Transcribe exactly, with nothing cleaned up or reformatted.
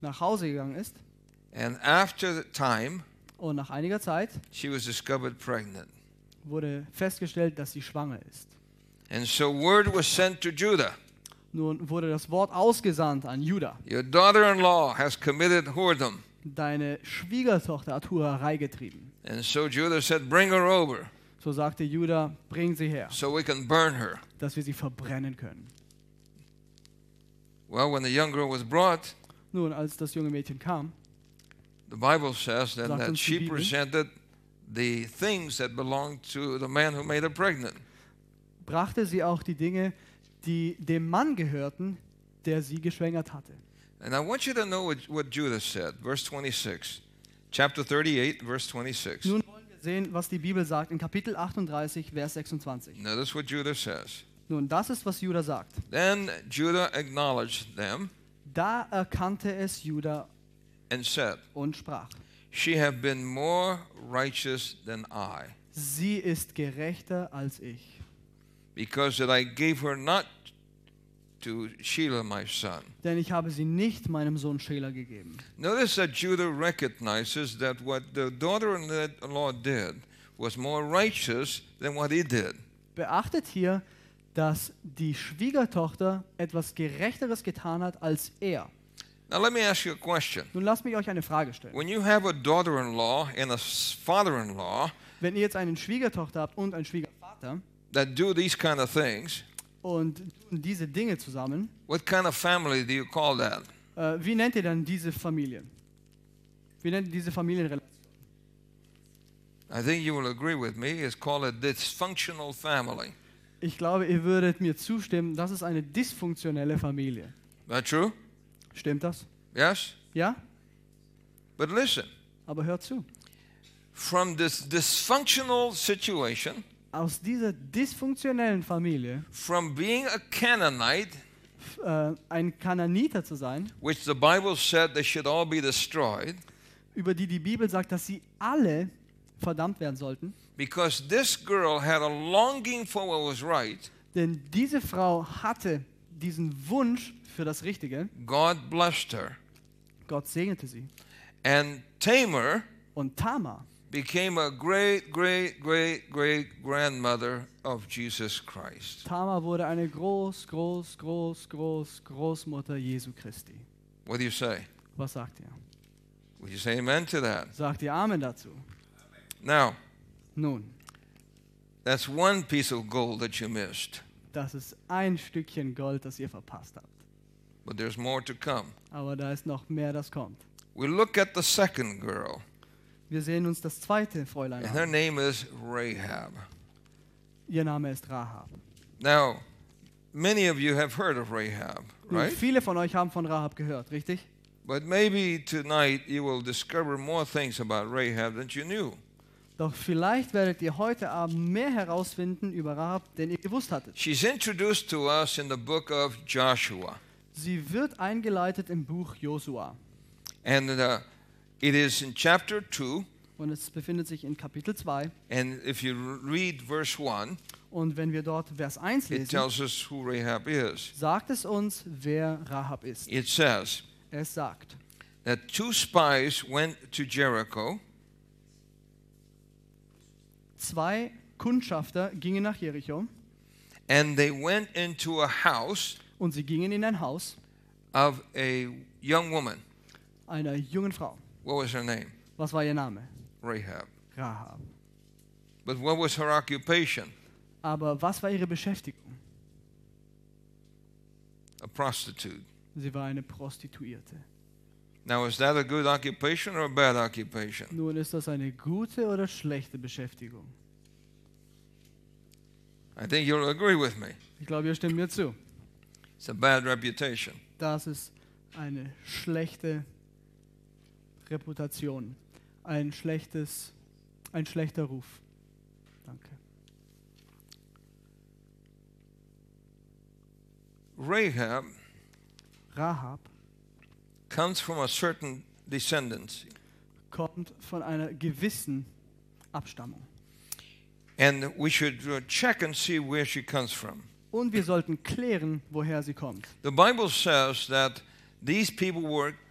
nach Hause gegangen ist And after the time, und nach einiger Zeit she was discovered pregnant. wurde festgestellt, dass sie schwanger ist. And so word was sent to Judah. Nun wurde das Wort ausgesandt an Juda. Your daughter-in-law has committed whoredom. Deine Schwiegertochter hat Hurerei getrieben. And so Judah said, bring her over So sagte Juda, bring sie her, so we can burn her. dass wir sie verbrennen können. Well, when the young girl was brought, Nun, als das junge Mädchen kam, the Bible says then Sagt that uns die she Bibel. presented the things that belonged to the man who made her pregnant. brachte sie auch die Dinge, die dem Mann gehörten, der sie geschwängert hatte. And I want you to know what, what Judah said, verse twenty-six. Chapter thirty-eight, verse twenty-six. Nun wollen wir sehen, was die Bibel sagt in Kapitel achtunddreißig, Vers sechsundzwanzig. Notice what Judah says. Nun, das ist, was Juda sagt. Then Judah acknowledged them Da erkannte es Juda and said, und sprach, she have been more righteous than I, sie ist gerechter als ich, because that I gave her not to Shelah my son. denn ich habe sie nicht meinem Sohn Schela gegeben. Notice that Judah recognizes that what the daughter-in-law did was more righteous than what he did. Beachtet hier, dass die Schwiegertochter etwas Gerechteres getan hat als er. Now let me ask you a question. Nun lasst mich euch eine Frage stellen. When you have a daughter-in-law and a s- father-in-law Wenn ihr jetzt eine Schwiegertochter habt und einen Schwiegervater that do these kind of things, und tun diese Dinge zusammen, what kind of family do you call that? äh, wie nennt ihr dann diese Familien? Wie nennt ihr diese Familienrelation? I think you will agree with me. It's called a dysfunctional family. Ich glaube, ihr würdet mir zustimmen, das ist eine dysfunktionelle Familie. Is that true? Stimmt das? Yes? Ja? But listen, Aber hört zu. from this dysfunctional situation, Aus dieser dysfunktionellen Familie, from being a Canaanite, f- äh, ein Kananiter zu sein, which the Bible said they should all be destroyed, über die die Bibel sagt, dass sie alle verdammt werden sollten, because this girl had a longing for what was right, denn diese Frau hatte diesen Wunsch für das Richtige. God blessed her. Gott segnete sie. And Tamar Und Tamar became a great, great, great, great grandmother of Jesus Christ. Tamar wurde eine groß, groß, groß, groß, Großmutter Jesu Christi. What do you say? Was sagt ihr? Would you say amen to that? Sagt ihr Amen dazu? Now, Nun, that's one piece of gold that you missed, das ist ein Stückchen Gold, das ihr verpasst habt. but there's more to come. Aber da ist noch mehr, das kommt. We look at the second girl, Wir sehen uns das zweite Fräulein and her an. name is Rahab. Ihr Name ist Rahab. Now, many of you have heard of Rahab, Nun, right? viele von euch haben von Rahab gehört, richtig? But maybe tonight you will discover more things about Rahab than you knew. Doch vielleicht werdet ihr heute Abend mehr herausfinden über Rahab, denn ihr gewusst hattet. She's introduced to us in the book of Joshua. Sie wird eingeleitet im Buch Josua. And uh, it is in chapter two. Und es befindet sich in Kapitel zwei. And if you read verse one, Und wenn wir dort Vers eins it lesen, tells us who Rahab is. sagt es uns, wer Rahab ist. It says Es sagt, that two spies went to Jericho, zwei Kundschafter gingen nach Jericho and they went into a house und sie gingen in ein Haus of a young woman. einer jungen Frau. What was her name? Was war ihr Name? Rahab. Rahab. But what was her occupation? Aber was war ihre Beschäftigung? A prostitute. Sie war eine Prostituierte. Now, is that a good occupation or a bad occupation? Nun, ist das eine gute oder schlechte Beschäftigung? I think you'll agree with me. Ich glaube, ihr stimmt mir zu. It's a bad reputation. Das ist eine schlechte Reputation. Ein schlechtes, ein schlechter Ruf. Danke. Rahab Rahab comes from a certain descendancy. kommt von einer gewissen Abstammung. And we should uh, check and see where she comes from. Und wir sollten klären, woher sie kommt. The Bible says that these people were